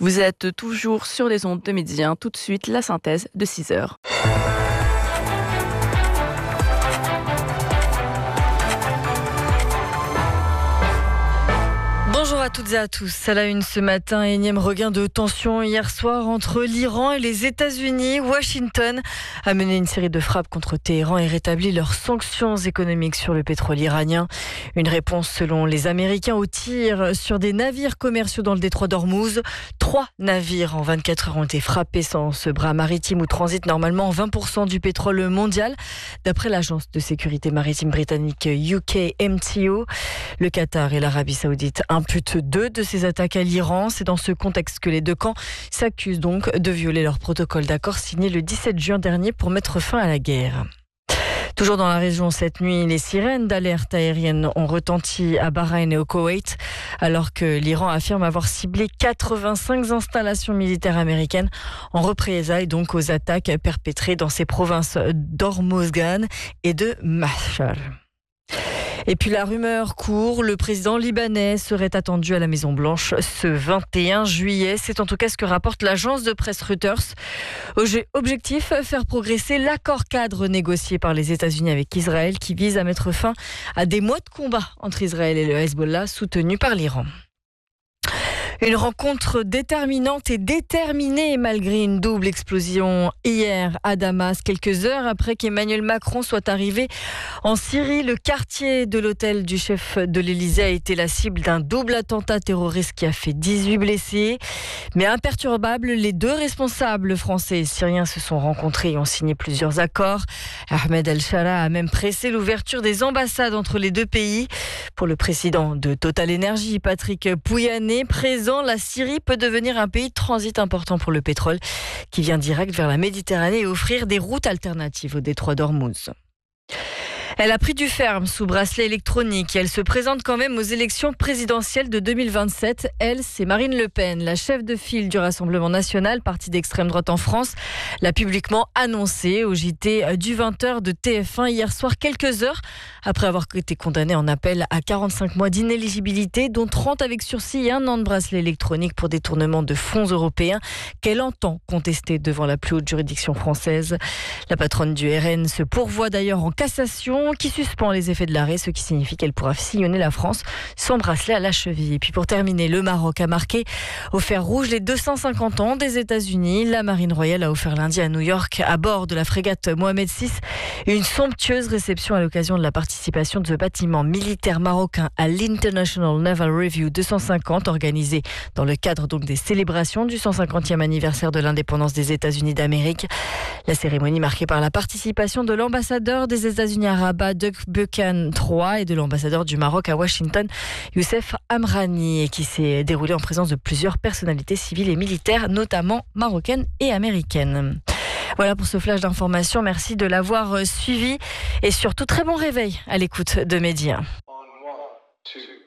Vous êtes toujours sur les ondes de Midi 1. Tout de suite, la synthèse de 6 heures. Bonjour à toutes et à tous. À la une ce matin, énième regain de tension hier soir entre l'Iran et les États-Unis. Washington a mené une série de frappes contre Téhéran et rétabli leurs sanctions économiques sur le pétrole iranien. Une réponse selon les Américains aux tirs sur des navires commerciaux dans le détroit d'Ormuz. 3 navires en 24 heures ont été frappés dans ce bras maritime où transite normalement 20% du pétrole mondial. D'après l'agence de sécurité maritime britannique UKMTO, le Qatar et l'Arabie Saoudite imputent 2 de ces attaques à l'Iran. C'est dans ce contexte que les 2 camps s'accusent donc de violer leur protocole d'accord signé le 17 juin dernier pour mettre fin à la guerre. Toujours dans la région cette nuit, les sirènes d'alerte aérienne ont retenti à Bahreïn et au Koweït, alors que l'Iran affirme avoir ciblé 85 installations militaires américaines en représailles donc aux attaques perpétrées dans ces provinces d'Hormozgan et de Mashhad. Et puis la rumeur court, le président libanais serait attendu à la Maison-Blanche ce 21 juillet. C'est en tout cas ce que rapporte l'agence de presse Reuters. Objectif, faire progresser l'accord cadre négocié par les États-Unis avec Israël qui vise à mettre fin à des mois de combat entre Israël et le Hezbollah soutenu par l'Iran. Une rencontre déterminante et déterminée malgré une double explosion hier à Damas, quelques heures après qu'Emmanuel Macron soit arrivé en Syrie. Le quartier de l'hôtel du chef de l'Élysée a été la cible d'un double attentat terroriste qui a fait 18 blessés. Mais imperturbables, les 2 responsables français et syriens se sont rencontrés et ont signé plusieurs accords. Ahmed El-Shara a même pressé l'ouverture des ambassades entre les 2 pays. Pour le président de Total Energy, Patrick Pouyanné, présent, la Syrie peut devenir un pays de transit important pour le pétrole qui vient direct vers la Méditerranée et offrir des routes alternatives au détroit d'Ormuz. Elle a pris du ferme sous bracelet électronique et elle se présente quand même aux élections présidentielles de 2027. Elle, c'est Marine Le Pen, la chef de file du Rassemblement national, parti d'extrême droite en France, l'a publiquement annoncé au JT du 20h de TF1 hier soir, quelques heures après avoir été condamnée en appel à 45 mois d'inéligibilité, dont 30 avec sursis et 1 an de bracelet électronique pour détournement de fonds européens qu'elle entend contester devant la plus haute juridiction française. La patronne du RN se pourvoit d'ailleurs en cassation qui suspend les effets de l'arrêt, ce qui signifie qu'elle pourra sillonner la France sans bracelet à la cheville. Et puis pour terminer, le Maroc a marqué au fer rouge les 250 ans des États-Unis. La Marine royale a offert lundi à New York, à bord de la frégate Mohamed VI, une somptueuse réception à l'occasion de la participation de ce bâtiment militaire marocain à l'International Naval Review 250, organisé dans le cadre donc des célébrations du 150e anniversaire de l'indépendance des États-Unis d'Amérique. La cérémonie marquée par la participation de l'ambassadeur des États-Unis à Rabat, Doug Buchan III, et de l'ambassadeur du Maroc à Washington, Youssef Amrani, et qui s'est déroulée en présence de plusieurs personnalités civiles et militaires, notamment marocaines et américaines. Voilà pour ce flash d'information. Merci de l'avoir suivi et surtout très bon réveil à l'écoute de Midi 1.